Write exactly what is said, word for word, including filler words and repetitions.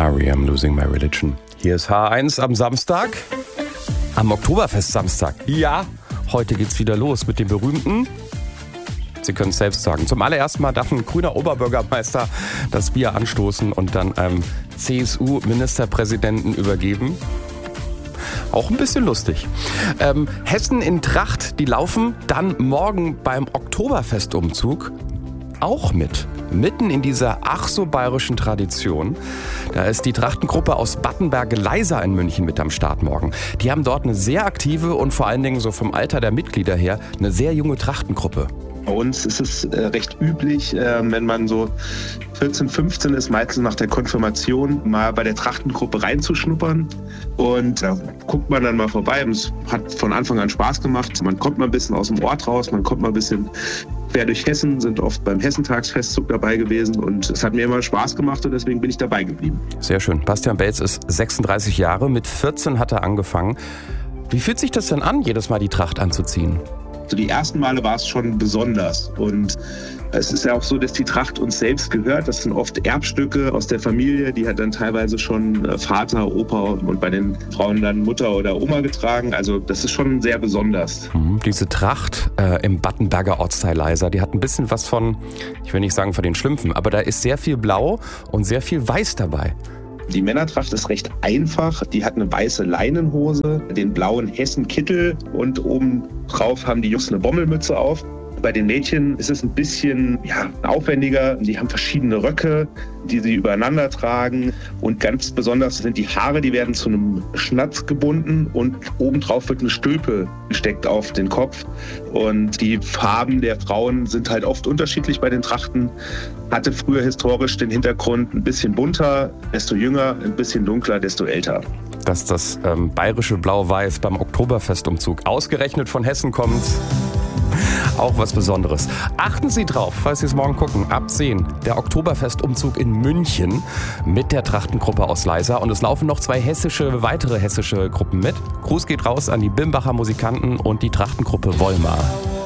R E M, Losing My Religion. Hier ist H eins am Samstag, am Oktoberfest-Samstag. Ja, heute geht's wieder los mit dem berühmten, Sie können es selbst sagen, zum allerersten Mal darf ein grüner Oberbürgermeister das Bier anstoßen und dann einem C S U-Ministerpräsidenten übergeben. Auch ein bisschen lustig. Ähm, Hessen in Tracht, die laufen dann morgen beim Oktoberfestumzug auch mit. Mitten in dieser ach so bayerischen Tradition. Da ist die Trachtengruppe aus Battenberge-Leisa in München mit am Start morgen. Die haben dort eine sehr aktive und vor allen Dingen so vom Alter der Mitglieder her eine sehr junge Trachtengruppe. Bei uns ist es äh, recht üblich, äh, wenn man so vierzehn, fünfzehn ist, meistens nach der Konfirmation, mal bei der Trachtengruppe reinzuschnuppern. Und da guckt man dann mal vorbei. Es hat von Anfang an Spaß gemacht. Man kommt mal ein bisschen aus dem Ort raus, man kommt mal ein bisschen quer durch Hessen, sind oft beim Hessentagsfestzug dabei gewesen. Und es hat mir immer Spaß gemacht und deswegen bin ich dabei geblieben. Sehr schön. Bastian Belz ist sechsunddreißig Jahre, mit vierzehn hat er angefangen. Wie fühlt sich das denn an, jedes Mal die Tracht anzuziehen? So die ersten Male war es schon besonders und es ist ja auch so, dass die Tracht uns selbst gehört. Das sind oft Erbstücke aus der Familie, die hat dann teilweise schon Vater, Opa und bei den Frauen dann Mutter oder Oma getragen. Also das ist schon sehr besonders. Mhm, diese Tracht äh, im Battenberger Ortsteil Leisa, die hat ein bisschen was von, ich will nicht sagen von den Schlümpfen, aber da ist sehr viel Blau und sehr viel Weiß dabei. Die Männertracht ist recht einfach. Die hat eine weiße Leinenhose, den blauen Hessenkittel und oben drauf haben die Jungs eine Bommelmütze auf. Bei den Mädchen ist es ein bisschen ja, aufwendiger. Die haben verschiedene Röcke, die sie übereinander tragen. Und ganz besonders sind die Haare, die werden zu einem Schnatz gebunden und obendrauf wird eine Stülpe gesteckt auf den Kopf. Und die Farben der Frauen sind halt oft unterschiedlich bei den Trachten. Hatte früher historisch den Hintergrund ein bisschen bunter, desto jünger, ein bisschen dunkler, desto älter. Dass das ähm, bayerische Blau-Weiß beim Oktoberfestumzug ausgerechnet von Hessen kommt, auch was Besonderes. Achten Sie drauf, falls Sie es morgen gucken, ab zehn, der Oktoberfestumzug in München mit der Trachtengruppe aus Leisa. Und es laufen noch zwei hessische, weitere hessische Gruppen mit. Gruß geht raus an die Bimbacher Musikanten und die Trachtengruppe Wolmar.